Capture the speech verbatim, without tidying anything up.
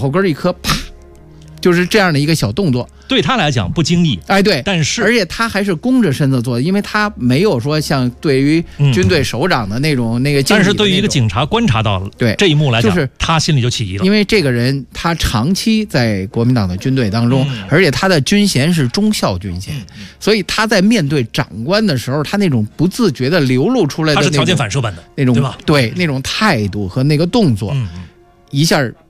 后跟一磕，啪，就是这样的一个小动作。 对他来讲不经意， 哎，对， 但是而且他还是弓着身子做的，因为他没有说像对于军队首长的那种、嗯、那个敬礼的那种。但是对于一个警察观察到了对这一幕来讲， 就是他心里就起疑了， 因为这个人他长期在国民党的军队当中，嗯、而且他的军衔是中校军衔、嗯，所以他在面对长官的时候，他那种不自觉的流露出来的那种， 他是条件反射版的那种， 对吧？ 对，那种态度和那个动作，嗯、一下